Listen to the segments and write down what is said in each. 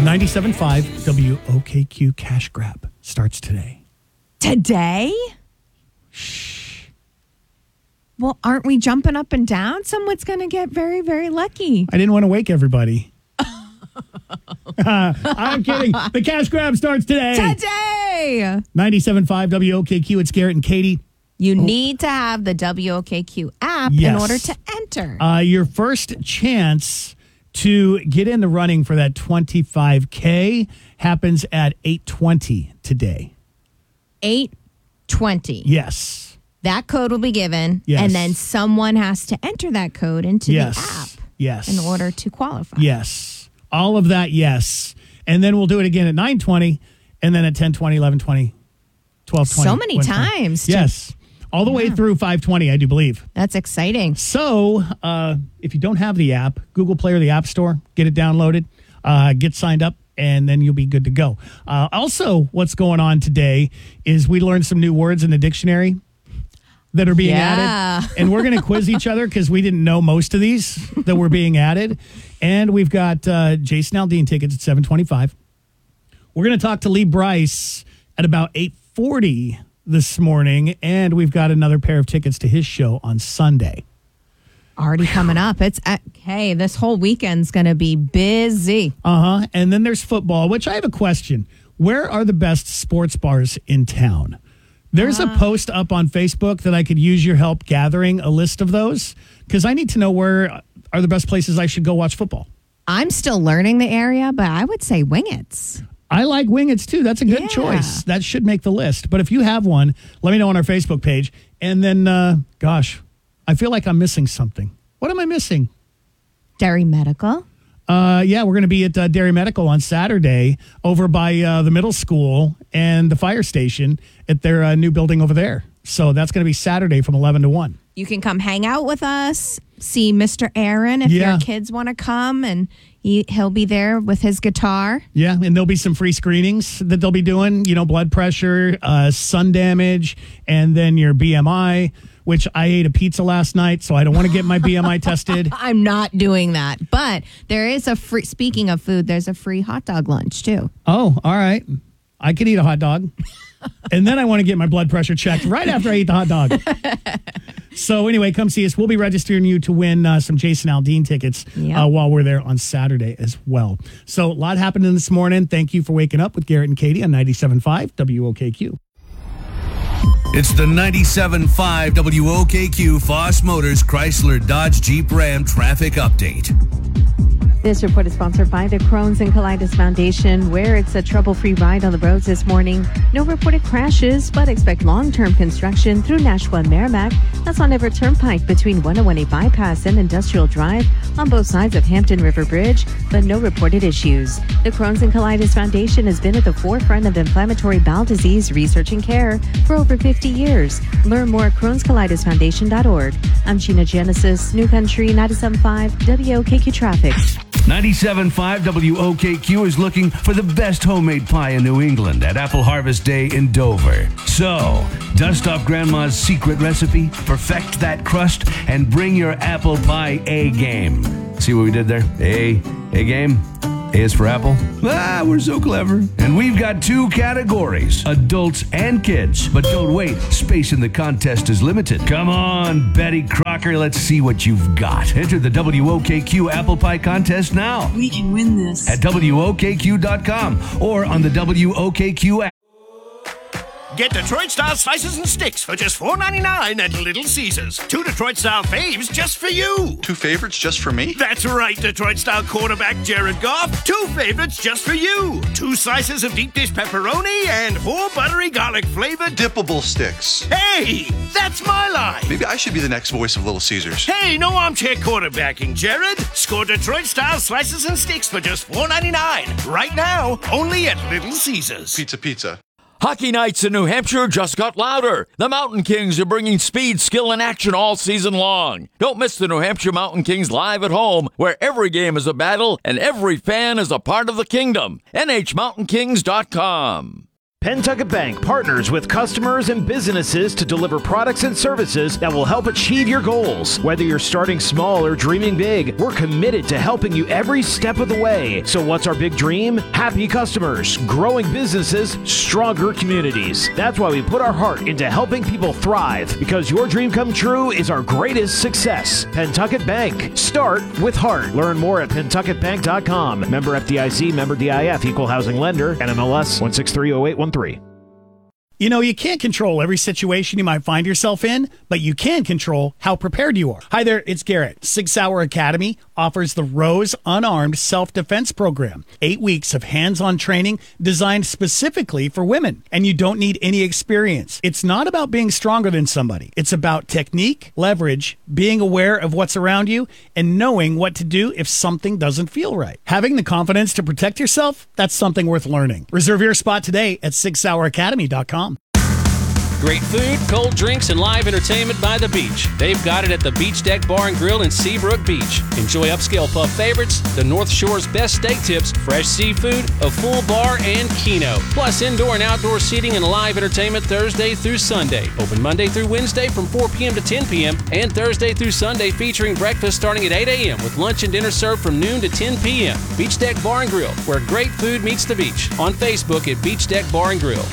97.5 WOKQ Cash Grab starts today. Today? Shh. Well, aren't we jumping up and down? Someone's going to get very, very lucky. I didn't want to wake everybody. I'm kidding. The Cash Grab starts today. Today! 97.5 WOKQ. It's Garrett and Katie. You need to have the WOKQ app in order to enter. Your first chance to get in the running for that 25K happens at 8:20 today. 8:20. Yes. That code will be given, and then someone has to enter that code into the app. Yes. In order to qualify. Yes. All of that, yes. And then we'll do it again at 9:20, and then at 10:20, 11:20, 12:20. So many times. Yes. All the way through 5:20, I do believe. That's exciting. So if you don't have the app, Google Play or the App Store, get it downloaded, get signed up, and then you'll be good to go. Also, what's going on today is we learned some new words in the dictionary that are being added. And we're going to quiz each other because we didn't know most of these that were being added. And we've got Jason Aldean tickets at 7:25. We're going to talk to Lee Bryce at about 8:40 this morning, and we've got another pair of tickets to his show on Sunday. Already coming up. It's hey, this whole weekend's going to be busy. And then there's football, which I have a question. Where are the best sports bars in town? There's a post up on Facebook that I could use your help gathering a list of those, because I need to know where are the best places I should go watch football. I'm still learning the area, but I would say Wingett's. I like Wingett's too. That's a good choice. That should make the list. But if you have one, let me know on our Facebook page. And then, gosh, I feel like I'm missing something. What am I missing? Derry Medical. Yeah, we're going to be at Derry Medical on Saturday over by the middle school and the fire station at their new building over there. So that's going to be Saturday from 11 to 1. You can come hang out with us, see Mr. Aaron if your kids want to come, and he'll be there with his guitar. Yeah, and there'll be some free screenings that they'll be doing, you know, blood pressure, sun damage, and then your BMI, which I ate a pizza last night, so I don't want to get my BMI tested. I'm not doing that. But there is a free, speaking of food, there's a free hot dog lunch too. Oh, all right. I could eat a hot dog. And then I want to get my blood pressure checked right after I eat the hot dog. So anyway, come see us. We'll be registering you to win some Jason Aldean tickets while we're there on Saturday as well. So a lot happening this morning. Thank you for waking up with Garrett and Katie on 97.5 WOKQ. It's the 97.5 WOKQ Foss Motors Chrysler Dodge Jeep Ram traffic update. This report is sponsored by the Crohn's and Colitis Foundation, where it's a trouble-free ride on the roads this morning. No reported crashes, but expect long-term construction through Nashua and Merrimack. That's on Everett Turnpike between 1018 Bypass and Industrial Drive on both sides of Hampton River Bridge, but no reported issues. The Crohn's and Colitis Foundation has been at the forefront of inflammatory bowel disease research and care for over 50 years. Learn more at Crohn'sColitisFoundation.org. I'm Gina Genesis, New Country 97.5 WOKQ Traffic. 97.5 WOKQ is looking for the best homemade pie in New England at Apple Harvest Day in Dover. So, dust off Grandma's secret recipe, perfect that crust, and bring your apple pie A-game. See what we did there? A-game? A is for apple? We're so clever. And we've got 2 categories, adults and kids. But don't wait, space in the contest is limited. Come on, Betty Crocker, let's see what you've got. Enter the WOKQ Apple Pie Contest now. We can win this. At WOKQ.com or on the WOKQ app. Get Detroit-style slices and sticks for just $4.99 at Little Caesars. 2 Detroit-style faves just for you. 2 favorites just for me? That's right, Detroit-style quarterback Jared Goff. 2 favorites just for you. 2 slices of deep dish pepperoni and 4 buttery garlic-flavored dippable sticks. Hey, that's my line. Maybe I should be the next voice of Little Caesars. Hey, no armchair quarterbacking, Jared. Score Detroit-style slices and sticks for just $4.99. Right now, only at Little Caesars. Pizza. Hockey nights in New Hampshire just got louder. The Mountain Kings are bringing speed, skill, and action all season long. Don't miss the New Hampshire Mountain Kings live at home, where every game is a battle and every fan is a part of the kingdom. NHMountainKings.com. Pentucket Bank partners with customers and businesses to deliver products and services that will help achieve your goals. Whether you're starting small or dreaming big, we're committed to helping you every step of the way. So what's our big dream? Happy customers, growing businesses, stronger communities. That's why we put our heart into helping people thrive, because your dream come true is our greatest success. Pentucket Bank. Start with heart. Learn more at pentucketbank.com. Member FDIC, member DIF, equal housing lender, NMLS 1630813. You know, you can't control every situation you might find yourself in, but you can control how prepared you are. Hi there, it's Garrett. 6 Hour Academy offers the Rose Unarmed Self-Defense Program. 8 weeks of hands-on training designed specifically for women, and you don't need any experience. It's not about being stronger than somebody. It's about technique, leverage, being aware of what's around you, and knowing what to do if something doesn't feel right. Having the confidence to protect yourself, that's something worth learning. Reserve your spot today at 6houracademy.com. Great food, cold drinks, and live entertainment by the beach. They've got it at the Beach Deck Bar and Grill in Seabrook Beach. Enjoy upscale pub favorites, the North Shore's best steak tips, fresh seafood, a full bar, and keno. Plus indoor and outdoor seating and live entertainment Thursday through Sunday. Open Monday through Wednesday from 4 p.m. to 10 p.m. and Thursday through Sunday featuring breakfast starting at 8 a.m. with lunch and dinner served from noon to 10 p.m. Beach Deck Bar and Grill, where great food meets the beach. On Facebook at Beach Deck Bar and Grill.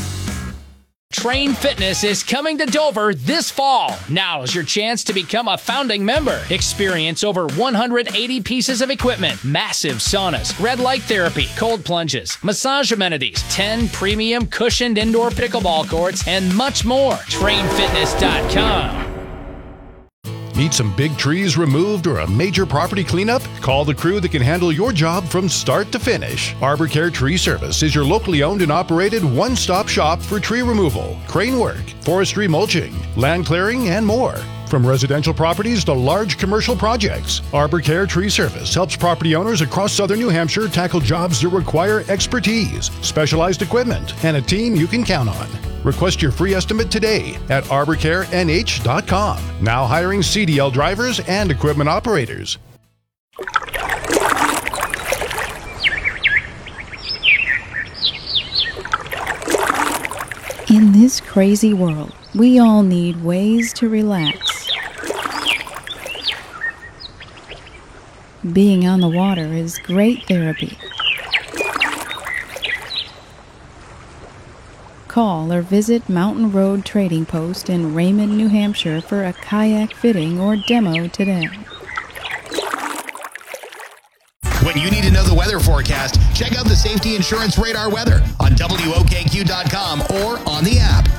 Train Fitness is coming to Dover this fall. Now is your chance to become a founding member. Experience over 180 pieces of equipment, massive saunas, red light therapy, cold plunges, massage amenities, 10 premium cushioned indoor pickleball courts, and much more. TrainFitness.com. Need some big trees removed or a major property cleanup? Call the crew that can handle your job from start to finish. Arbor Care Tree Service is your locally owned and operated one-stop shop for tree removal, crane work, forestry mulching, land clearing, and more. From residential properties to large commercial projects, Arbor Care Tree Service helps property owners across southern New Hampshire tackle jobs that require expertise, specialized equipment, and a team you can count on. Request your free estimate today at arborcarenh.com. Now hiring CDL drivers and equipment operators. In this crazy world, we all need ways to relax. Being on the water is great therapy. Call or visit Mountain Road Trading Post in Raymond, New Hampshire for a kayak fitting or demo today. When you need to know the weather forecast, check out the Safety Insurance Radar weather on WOKQ.com or on the app.